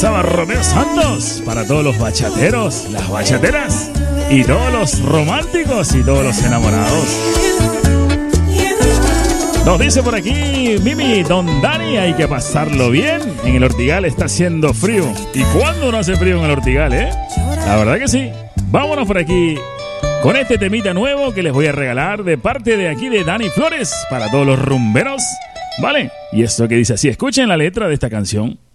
Estaba Romeo Santos para todos los bachateros, las bachateras y todos los románticos y todos los enamorados. Nos dice por aquí Mimi, don Dani, hay que pasarlo bien. En el Ortigal está haciendo frío. ¿Y cuándo no hace frío en el Ortigal, La verdad que sí. Vámonos por aquí con este temita nuevo que les voy a regalar de parte de aquí de Dani Flores para todos los rumberos. ¿Vale? Y esto que dice así, escuchen la letra de esta canción.